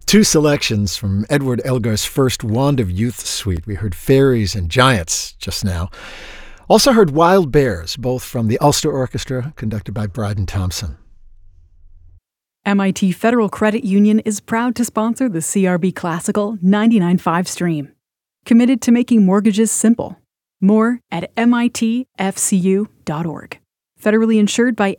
Two selections from Edward Elgar's first Wand of Youth suite. We heard Fairies and Giants just now. Also heard Wild Bears, both from the Ulster Orchestra, conducted by Bryden Thompson. MIT Federal Credit Union is proud to sponsor the CRB Classical 99.5 stream. Committed to making mortgages simple. More at mitfcu.org. Federally insured by